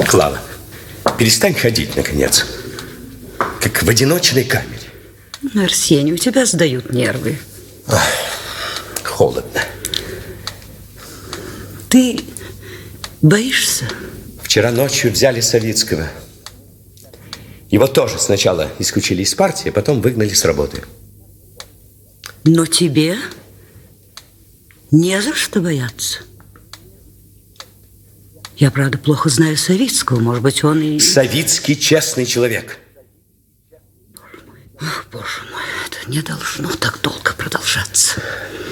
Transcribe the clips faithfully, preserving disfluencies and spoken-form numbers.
Клава, перестань ходить, наконец, как в одиночной камере. Арсений, у тебя сдают нервы. Ах, холодно. Ты боишься? Вчера ночью взяли Савицкого. Его тоже сначала исключили из партии, а потом выгнали с работы. Но тебе не за что бояться. Я, правда, плохо знаю Савицкого. Может быть, он и... Савицкий честный человек. Боже мой. Ах, боже мой, это не должно так долго продолжаться.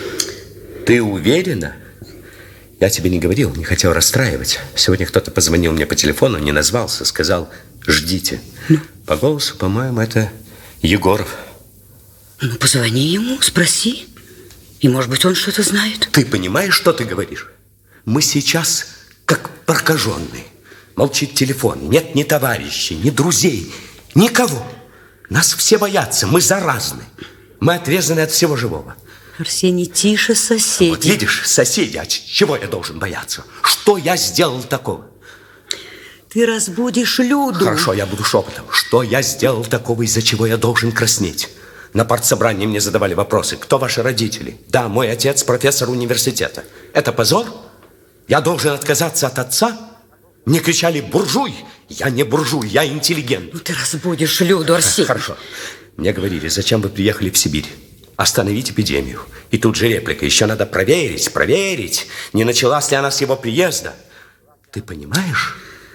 Ты уверена? Я тебе не говорил, не хотел расстраивать. Сегодня кто-то позвонил мне по телефону, не назвался, сказал, ждите. Ну? По голосу, по-моему, это Егоров. Ну, позвони ему, спроси. И, может быть, он что-то знает. Ты понимаешь, что ты говоришь? Мы сейчас как прокаженные. Молчит телефон, нет ни товарищей, ни друзей, никого. Нас все боятся, мы заразны. Мы отрезаны от всего живого. Арсений, тише, соседи. Вот видишь, соседи, от чего я должен бояться? Что я сделал такого? Ты разбудишь Люду. Хорошо, я буду шепотом. Что я сделал такого, из-за чего я должен краснеть? На партсобрании мне задавали вопросы. Кто ваши родители? Да, мой отец профессор университета. Это позор? Я должен отказаться от отца? Мне кричали буржуй. Я не буржуй, я интеллигент. Ну ты разбудишь Люду, Арсений. Хорошо. Мне говорили, зачем вы приехали в Сибирь? Остановить эпидемию. И тут же реплика. Еще надо проверить, проверить, не началась ли она с его приезда. Ты понимаешь?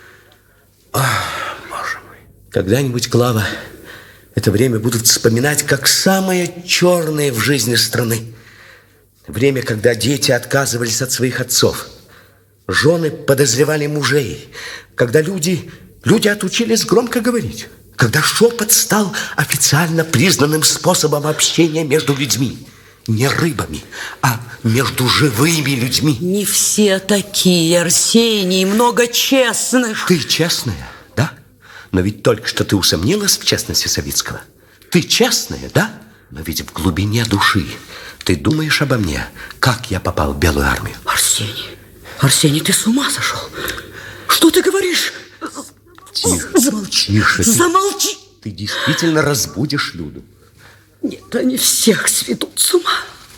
Ах, боже мой. Когда-нибудь, Клава, это время будут вспоминать как самое черное в жизни страны. Время, когда дети отказывались от своих отцов. Жены подозревали мужей. Когда люди, люди отучились громко говорить. Когда шепот стал официально признанным способом общения между людьми. Не рыбами, а между живыми людьми. Не все такие, Арсений, много честных. Ты честная, да? Но ведь только что ты усомнилась в честности Савицкого. Ты честная, да? Но ведь в глубине души ты думаешь обо мне, как я попал в Белую армию. Арсений, Арсений, ты с ума сошел? Что ты говоришь? Тише, замолчи, тише. Замолчи. Ты, ты действительно разбудишь Люду. Нет, они всех сведут с ума.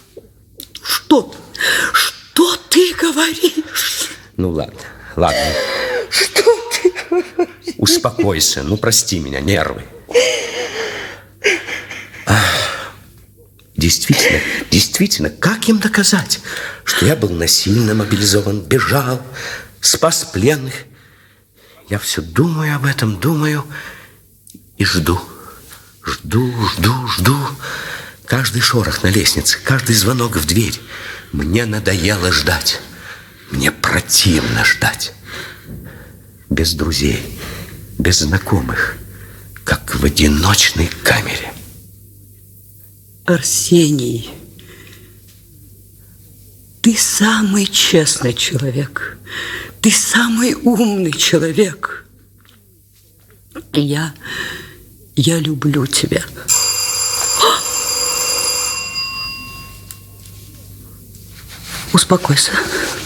Что? Что ты говоришь? Ну, ладно, ладно. Что ты говоришь? Успокойся, ну, прости меня, нервы. Ах, действительно, действительно, как им доказать, что я был насильно мобилизован, бежал, спас пленных? Я все думаю об этом, думаю и жду. Жду, жду, жду. Каждый шорох на лестнице, каждый звонок в дверь. Мне надоело ждать. Мне противно ждать. Без друзей, без знакомых, как в одиночной камере. Арсений, ты самый честный человек. Ты самый умный человек. И я, я люблю тебя. Успокойся.